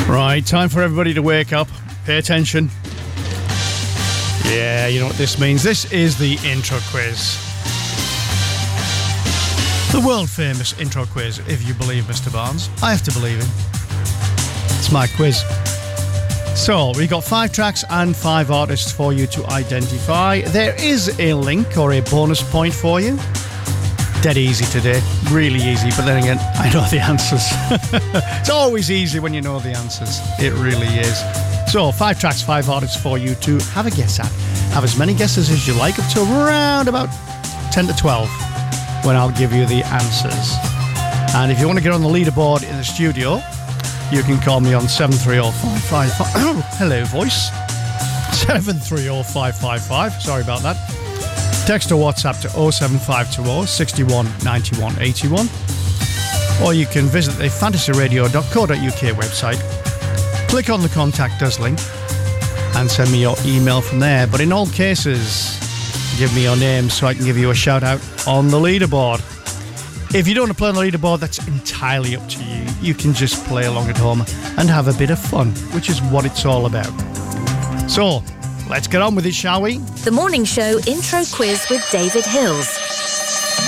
Right, time for everybody to wake up. Pay attention. Yeah, you know what this means. This is the intro quiz. The world famous intro quiz, if you believe Mr. Barnes. I have to believe him. It's my quiz. So, we got 5 tracks and 5 artists for you to identify. There is a link or a bonus point for you. Dead easy today. Really easy, but then again, I know the answers. It's always easy when you know the answers. It really is. So, 5 tracks, 5 artists for you to have a guess at. Have as many guesses as you like up to around about 10 to 12 when I'll give you the answers. And if you want to get on the leaderboard in the studio, you can call me on 730-555. Oh, hello, voice. 730-555. Sorry about that. Text or WhatsApp to 07520 61 91 81. Or you can visit the fantasyradio.co.uk website. Click on the Contact Us link and send me your email from there. But in all cases, give me your name so I can give you a shout out on the leaderboard. If you don't want to play on the leaderboard, that's entirely up to you. You can just play along at home and have a bit of fun, which is what it's all about. So, let's get on with it, shall we? The Morning Show Intro Quiz with David Hills.